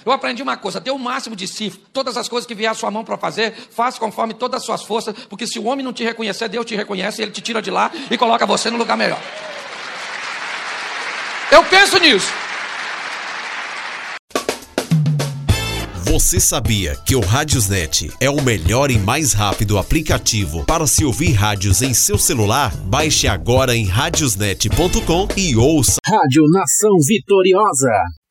Eu aprendi uma coisa, dê o máximo de si, todas as coisas que vier à sua mão para fazer, faça conforme todas as suas forças, porque se o homem não te reconhecer, Deus te reconhece, e ele te tira de lá e coloca você no lugar melhor. Eu penso nisso. Você sabia que o Radiosnet é o melhor e mais rápido aplicativo para se ouvir rádios em seu celular? Baixe agora em radiosnet.com e ouça. Rádio Nação Vitoriosa.